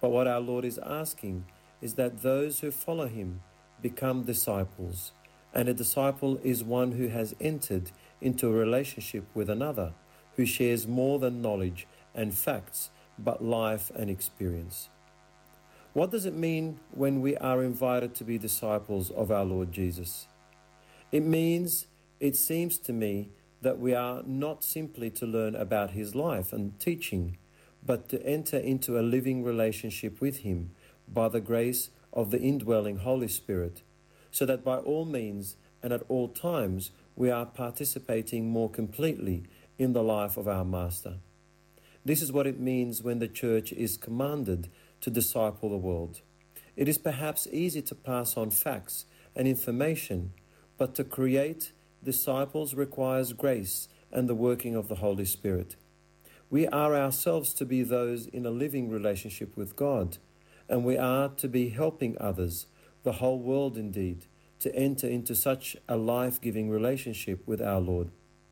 But what our Lord is asking is that those who follow him become disciples, and a disciple is one who has entered into a relationship with another, who shares more than knowledge and facts, but life and experience. What does it mean when we are invited to be disciples of our Lord Jesus? It means, it seems to me, that we are not simply to learn about his life and teaching, but to enter into a living relationship with him by the grace of the indwelling Holy Spirit, so that by all means and at all times we are participating more completely in the life of our Master. This is what it means when the Church is commanded to disciple the world. It is perhaps easy to pass on facts and information, but to create disciples requires grace and the working of the Holy Spirit. We are ourselves to be those in a living relationship with God, and we are to be helping others, the whole world indeed, to enter into such a life-giving relationship with our Lord.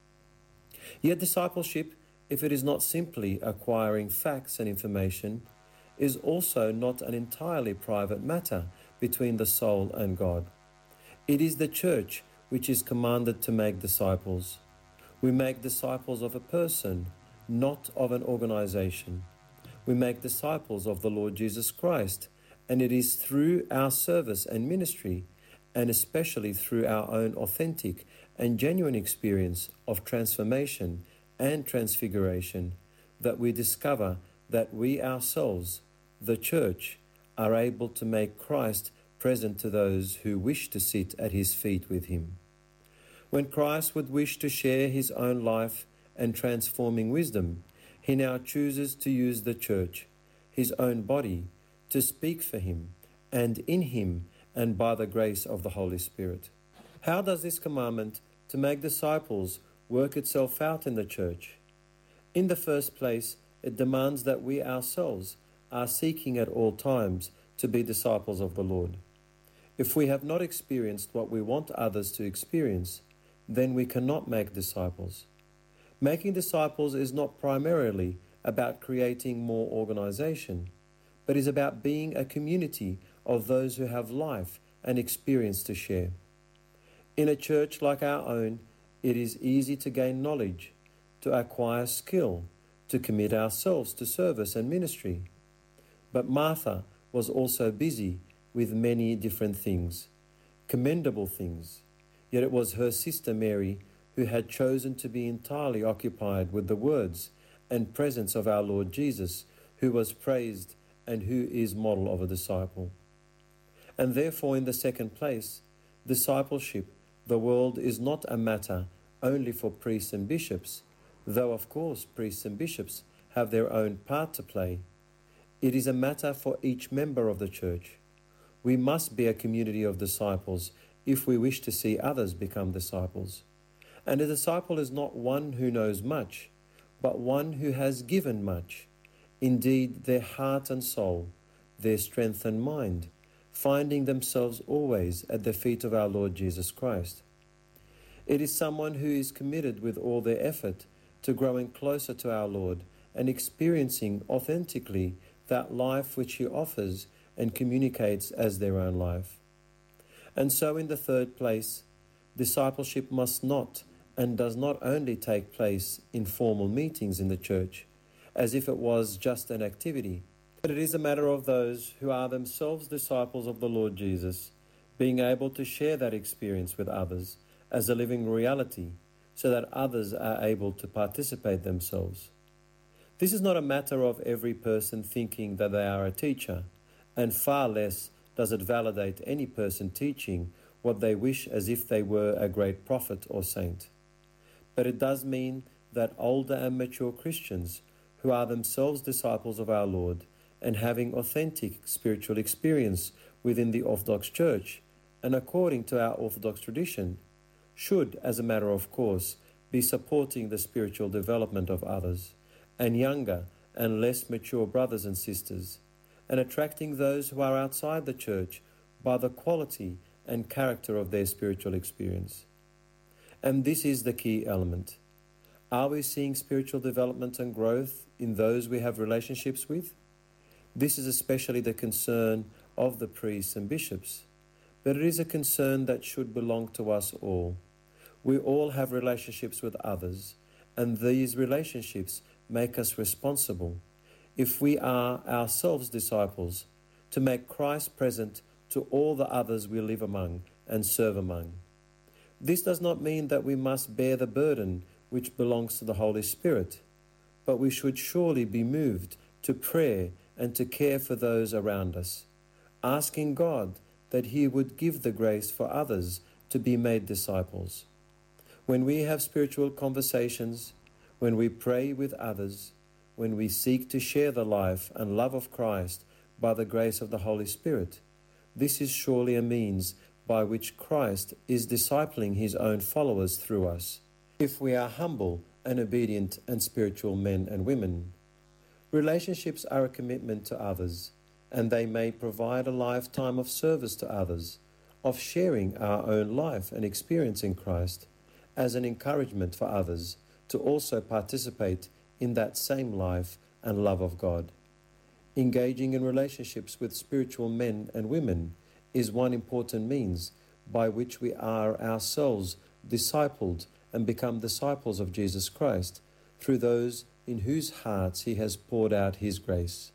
Yet discipleship, if it is not simply acquiring facts and information, is also not an entirely private matter between the soul and God. It is the Church which is commanded to make disciples. We make disciples of a person, not of an organization. We make disciples of the Lord Jesus Christ, and it is through our service and ministry, and especially through our own authentic and genuine experience of transformation and transfiguration, that we discover that we ourselves, the Church, are able to make Christ present to those who wish to sit at his feet with him. When Christ would wish to share his own life and transforming wisdom, he now chooses to use the Church, his own body, to speak for him and in him and by the grace of the Holy Spirit. How does this commandment to make disciples work itself out in the Church? In the first place, it demands that we ourselves are seeking at all times to be disciples of the Lord. If we have not experienced what we want others to experience, then we cannot make disciples. Making disciples is not primarily about creating more organization, but is about being a community of those who have life and experience to share. In a church like our own, it is easy to gain knowledge, to acquire skill, to commit ourselves to service and ministry. But Martha was also busy with many different things, commendable things. Yet it was her sister Mary who had chosen to be entirely occupied with the words and presence of our Lord Jesus, who was praised and who is model of a disciple. And therefore, in the second place, discipleship, the world, is not a matter only for priests and bishops, though of course priests and bishops have their own part to play. It is a matter for each member of the Church. We must be a community of disciples if we wish to see others become disciples. And a disciple is not one who knows much, but one who has given much, indeed their heart and soul, their strength and mind, finding themselves always at the feet of our Lord Jesus Christ. It is someone who is committed with all their effort to growing closer to our Lord and experiencing authentically that life which he offers and communicates as their own life. And so in the third place, discipleship must not and does not only take place in formal meetings in the Church, as if it was just an activity, but it is a matter of those who are themselves disciples of the Lord Jesus, being able to share that experience with others as a living reality, so that others are able to participate themselves. This is not a matter of every person thinking that they are a teacher, and far less does it validate any person teaching what they wish as if they were a great prophet or saint. But it does mean that older and mature Christians who are themselves disciples of our Lord and having authentic spiritual experience within the Orthodox Church and according to our Orthodox tradition should, as a matter of course, be supporting the spiritual development of others and younger and less mature brothers and sisters, and attracting those who are outside the Church by the quality and character of their spiritual experience. And this is the key element. Are we seeing spiritual development and growth in those we have relationships with? This is especially the concern of the priests and bishops, but it is a concern that should belong to us all. We all have relationships with others, and these relationships make us responsible, if we are ourselves disciples, to make Christ present to all the others we live among and serve among. This does not mean that we must bear the burden which belongs to the Holy Spirit, but we should surely be moved to prayer and to care for those around us, asking God that He would give the grace for others to be made disciples. When we have spiritual conversations, when we pray with others, when we seek to share the life and love of Christ by the grace of the Holy Spirit, this is surely a means by which Christ is discipling His own followers through us, if we are humble and obedient and spiritual men and women. Relationships are a commitment to others, and they may provide a lifetime of service to others, of sharing our own life and experience in Christ, as an encouragement for others to also participate in that same life and love of God. Engaging in relationships with spiritual men and women is one important means by which we are ourselves discipled and become disciples of Jesus Christ through those in whose hearts He has poured out His grace.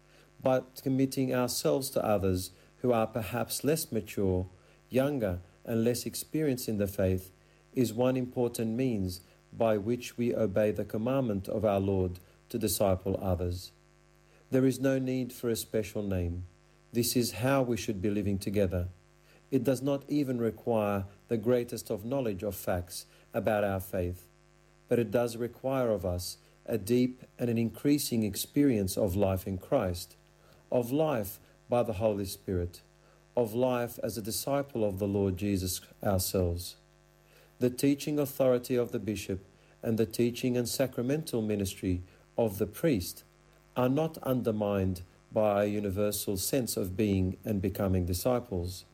But committing ourselves to others who are perhaps less mature, younger, and less experienced in the faith is one important means by which we obey the commandment of our Lord to disciple others. There is no need for a special name. This is how we should be living together. It does not even require the greatest of knowledge of facts about our faith, but it does require of us a deep and an increasing experience of life in Christ, of life by the Holy Spirit, of life as a disciple of the Lord Jesus ourselves. The teaching authority of the bishop and the teaching and sacramental ministry of the priest are not undermined by a universal sense of being and becoming disciples.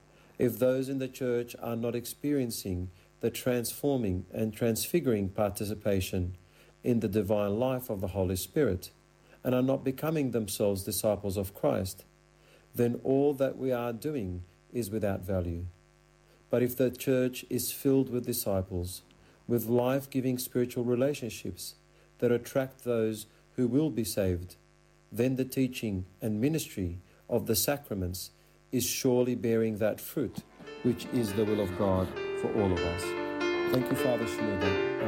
If those in the church are not experiencing the transforming and transfiguring participation in the divine life of the Holy Spirit, and are not becoming themselves disciples of Christ, then all that we are doing is without value. But if the church is filled with disciples, with life-giving spiritual relationships that attract those who will be saved, then the teaching and ministry of the sacraments is surely bearing that fruit, which is the will of God for all of us. Thank you, Father Shmuda.